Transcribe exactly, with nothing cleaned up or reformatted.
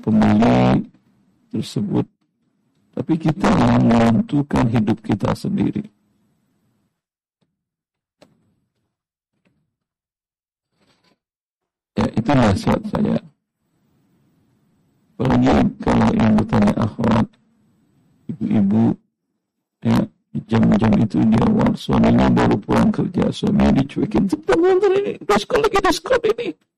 pemilik tersebut, tapi kita yang menentukan hidup kita sendiri. Ya, itu nasihat saya. Apalagi kalau yang bertanya akhwat, ibu-ibu, ya, jam-jam itu di awal suaminya baru pulang kerja, suaminya dicuekin, tentang ini, diskon lagi, diskon ini.